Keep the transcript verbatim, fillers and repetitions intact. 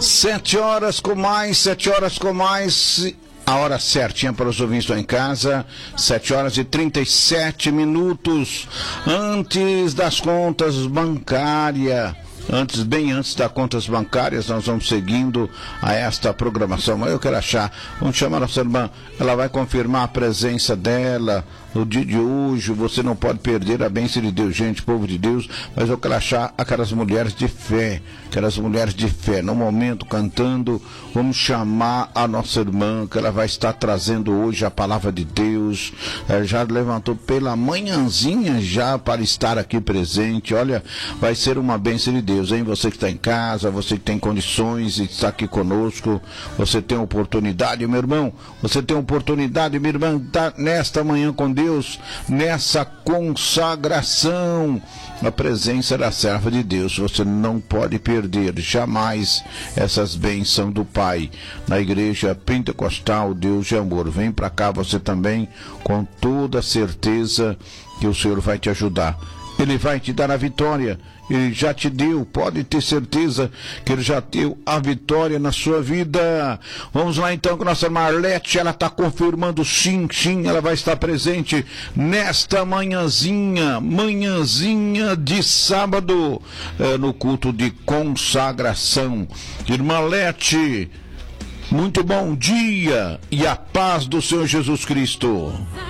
Sete horas com mais, sete horas com mais, a hora certinha para os ouvintes lá em casa, sete horas e trinta e sete minutos, antes das contas bancárias. Antes, bem antes das contas bancárias, nós vamos seguindo a esta programação. Mas eu quero achar, vamos chamar a nossa irmã, ela vai confirmar a presença dela no dia de hoje. Você não pode perder a bênção de Deus, gente, povo de Deus. Mas eu quero achar aquelas mulheres de fé, aquelas mulheres de fé, no momento cantando. Vamos chamar a nossa irmã, que ela vai estar trazendo hoje a palavra de Deus. Ela já levantou pela manhãzinha já para estar aqui presente. Olha, vai ser uma bênção de Deus, hein? Você que está em casa, você que tem condições e está aqui conosco, você tem oportunidade, meu irmão, você tem oportunidade, minha irmã, tá nesta manhã com Deus, nessa consagração, a presença da serva de Deus. Você não pode perder jamais essas bênçãos do Pai na igreja pentecostal Deus de Amor. Vem para cá você também, com toda certeza que o Senhor vai te ajudar. Ele vai te dar a vitória. Ele já te deu, pode ter certeza que Ele já deu a vitória na sua vida. Vamos lá então com a nossa Marlete, ela está confirmando sim, sim, ela vai estar presente nesta manhãzinha, manhãzinha de sábado, é, no culto de consagração. Irmã Lete, muito bom dia e a paz do Senhor Jesus Cristo.